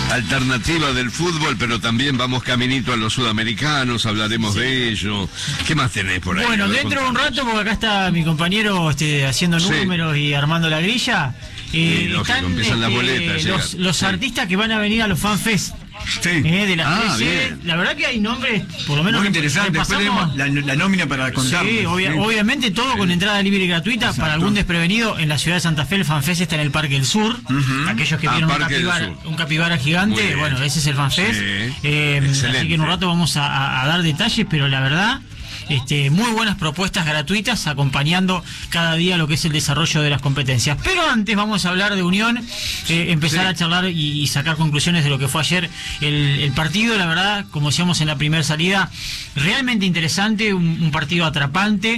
alternativa del fútbol, pero también vamos caminito a los sudamericanos, hablaremos de ello. ¿Qué más tenés por ahí? Bueno, dentro de un rato, porque acá está mi compañero haciendo números y armando la grilla, están empiezan las boletas, los artistas que van a venir a los FanFest. Sí. De las 13. La verdad que hay nombres, por lo menos muy interesantes. Después tenemos la nómina para contar. Sí, obviamente todo con entrada libre y gratuita. Exacto. Para algún desprevenido, en la ciudad de Santa Fe el FanFest está en el Parque del Sur. Aquellos que vieron un capibara gigante, bueno, ese es el FanFest. Así que en un rato vamos a dar detalles, pero la verdad, muy buenas propuestas gratuitas acompañando cada día lo que es el desarrollo de las competencias. Pero antes vamos a hablar de Unión, empezar a charlar y sacar conclusiones de lo que fue ayer el partido. La verdad, como decíamos en la primera salida, realmente interesante, un partido atrapante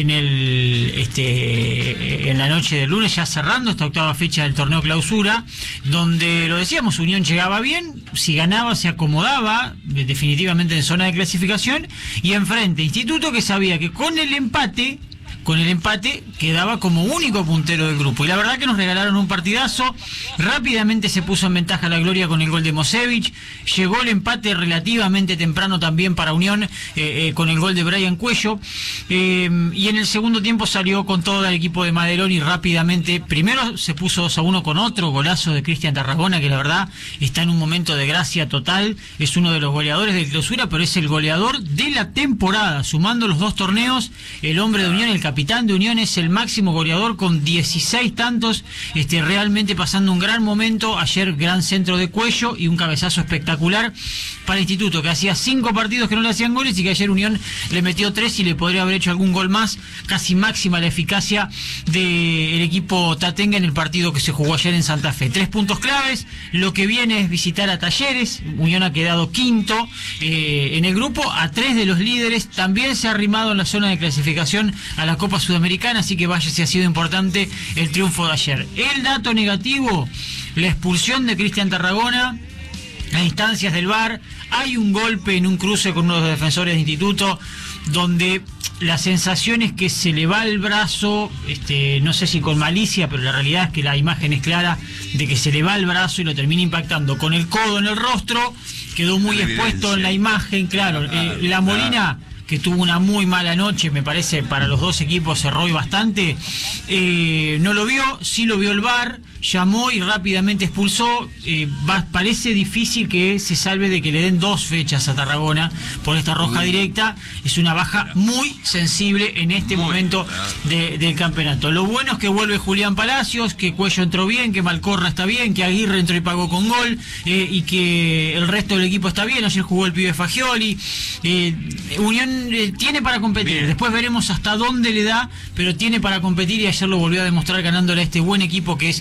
en la noche del lunes, ya cerrando esta octava fecha del torneo clausura, donde lo decíamos, Unión llegaba bien, si ganaba se acomodaba definitivamente en zona de clasificación, y enfrente Instituto, que sabía que con el empate quedaba como único puntero del grupo, y la verdad que nos regalaron un partidazo. Rápidamente se puso en ventaja la gloria con el gol de Mosevich, llegó el empate relativamente temprano también para Unión, con el gol de Brian Cuello, y en el segundo tiempo salió con todo el equipo de Madelón y rápidamente primero se puso 2-1 con otro golazo de Cristian Tarragona, que la verdad está en un momento de gracia total, es uno de los goleadores de clausura, pero es el goleador de la temporada, sumando los dos torneos. El hombre de Unión, el capitán de Unión, es el máximo goleador con 16 tantos, realmente pasando un gran momento. Ayer gran centro de Cuello y un cabezazo espectacular para Instituto, que hacía 5 partidos que no le hacían goles, y que ayer Unión le metió 3 y le podría haber hecho algún gol más. Casi máxima la eficacia del equipo tatenga en el partido que se jugó ayer en Santa Fe. 3 puntos claves, lo que viene es visitar a Talleres. Unión ha quedado quinto en el grupo, a 3 de los líderes, también se ha arrimado en la zona de clasificación a la Copa Sudamericana, así que vaya si ha sido importante el triunfo de ayer. El dato negativo, la expulsión de Cristian Tarragona a instancias del VAR. Hay un golpe en un cruce con uno de los defensores de Instituto, donde la sensación es que se le va el brazo, no sé si con malicia, pero la realidad es que la imagen es clara de que se le va el brazo y lo termina impactando con el codo en el rostro. Quedó muy expuesto en la imagen, claro. La Molina, que tuvo una muy mala noche, me parece, para los dos equipos, erró y bastante, no lo vio, sí lo vio el VAR, llamó y rápidamente expulsó. Parece difícil que se salve de que le den 2 fechas a Tarragona por esta roja directa. Es una baja muy sensible en este momento del campeonato. Lo bueno es que vuelve Julián Palacios, que Cuello entró bien, que Malcorra está bien, que Aguirre entró y pagó con gol, y que el resto del equipo está bien. Ayer jugó el pibe Fagioli. Unión tiene para competir, bien. Después veremos hasta dónde le da, pero tiene para competir, y ayer lo volvió a demostrar ganándole a este buen equipo que es